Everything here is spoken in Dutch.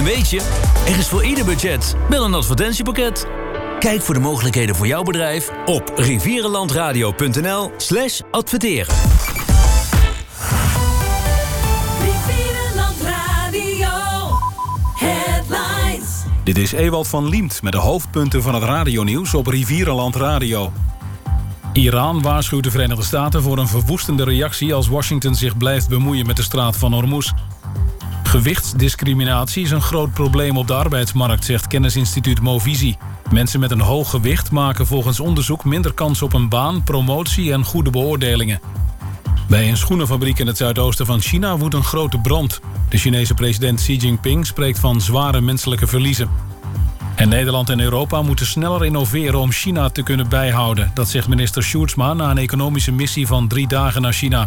weet je, er is voor ieder budget wel een advertentiepakket. Kijk voor de mogelijkheden voor jouw bedrijf op rivierenlandradio.nl/adverteren. Rivierenland Radio Headlines. Dit is Ewald van Liemt met de hoofdpunten van het radionieuws op Rivierenland Radio. Iran waarschuwt de Verenigde Staten voor een verwoestende reactie als Washington zich blijft bemoeien met de straat van Hormuz. Gewichtsdiscriminatie is een groot probleem op de arbeidsmarkt, zegt kennisinstituut Movisie. Mensen met een hoog gewicht maken volgens onderzoek minder kans op een baan, promotie en goede beoordelingen. Bij een schoenenfabriek in het zuidoosten van China woedt een grote brand. De Chinese president Xi Jinping spreekt van zware menselijke verliezen. En Nederland en Europa moeten sneller innoveren om China te kunnen bijhouden. Dat zegt minister Sjoerdsma na een economische missie van 3 dagen naar China.